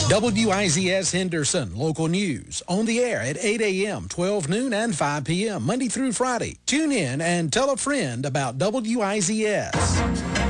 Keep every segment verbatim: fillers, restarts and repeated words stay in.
W I Z S Henderson, local news, on the air at eight a.m., twelve noon, and five p.m., Monday through Friday. Tune in and tell a friend about W I Z S.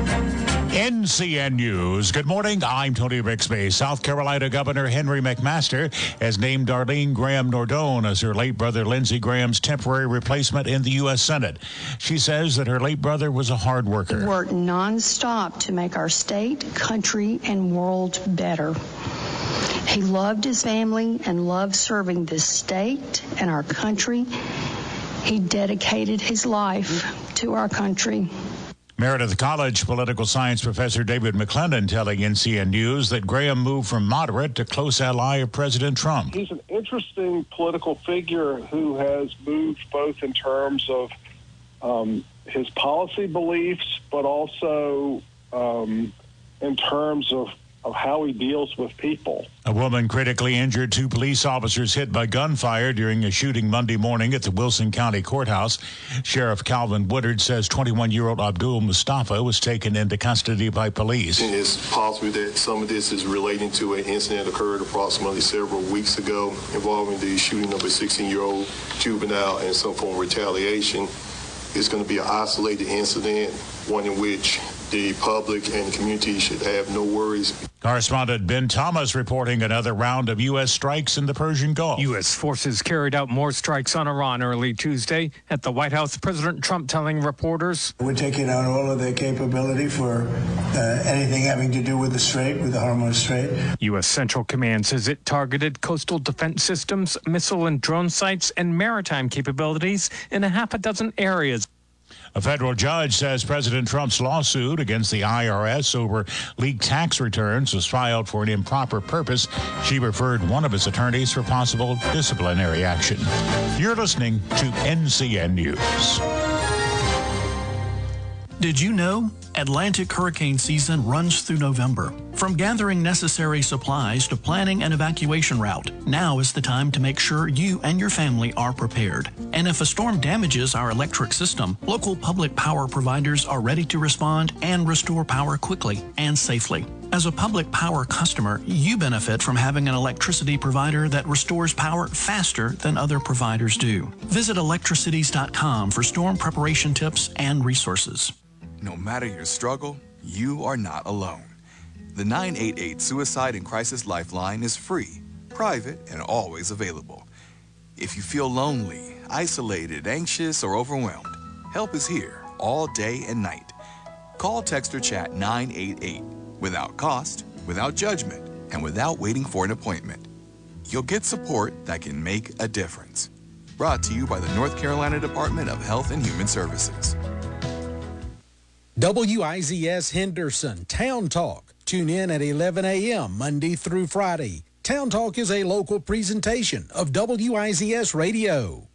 N C N News. Good morning. I'm Tony Bixby. South Carolina Governor Henry McMaster has named Darlene Graham Nordone as her late brother Lindsey Graham's temporary replacement in the U S Senate. She says that her late brother was a hard worker. He worked nonstop to make our state, country, and world better. He loved his family and loved serving this state and our country. He dedicated his life to our country. Meredith College political science professor David McClendon telling N C N News that Graham moved from moderate to close ally of President Trump. He's an interesting political figure who has moved both in terms of um, his policy beliefs, but also um, in terms of of how he deals with people. A woman critically injured, two police officers hit by gunfire during a shooting Monday morning at the Wilson County Courthouse. Sheriff Calvin Woodard says twenty-one-year-old Abdul Mustafa was taken into custody by police. It's possible that some of this is relating to an incident that occurred approximately several weeks ago involving the shooting of a sixteen-year-old juvenile and some form of retaliation. It's going to be an isolated incident, one in which the public and the community should have no worries. Correspondent Ben Thomas reporting another round of U S strikes in the Persian Gulf. U S forces carried out more strikes on Iran early Tuesday. At the White House, President Trump telling reporters, "We're taking out all of their capability for uh, anything having to do with the Strait, with the Hormuz Strait." U S Central Command says it targeted coastal defense systems, missile and drone sites, and maritime capabilities in a half a dozen areas. A federal judge says President Trump's lawsuit against the I R S over leaked tax returns was filed for an improper purpose. She referred one of his attorneys for possible disciplinary action. You're listening to N C N News. Did you know? Atlantic hurricane season runs through November. From gathering necessary supplies to planning an evacuation route, now is the time to make sure you and your family are prepared. And if a storm damages our electric system, local public power providers are ready to respond and restore power quickly and safely. As a public power customer, you benefit from having an electricity provider that restores power faster than other providers do. Visit electricities dot com for storm preparation tips and resources. No matter your struggle, you are not alone. The nine eight eight Suicide and Crisis Lifeline is free, private, and always available. If you feel lonely, isolated, anxious, or overwhelmed, help is here all day and night. Call, text, or chat nine eight eight without cost, without judgment, and without waiting for an appointment. You'll get support that can make a difference. Brought to you by the North Carolina Department of Health and Human Services. W I Z S Henderson Town Talk. Tune in at eleven a.m. Monday through Friday. Town Talk is a local presentation of W I Z S Radio.